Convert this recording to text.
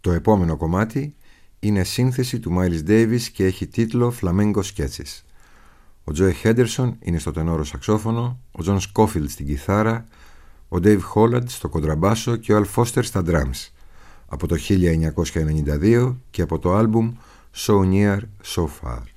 Το επόμενο κομμάτι είναι σύνθεση του Miles Davis και έχει τίτλο Flamenco Sketches. Ο Joey Henderson είναι στο τενόρο σαξόφωνο, ο John Scofield στην κιθάρα, ο Dave Holland στο κοντραμπάσο και ο Al Foster στα drums, από το 1992 και από το άλμπουμ So Near So Far.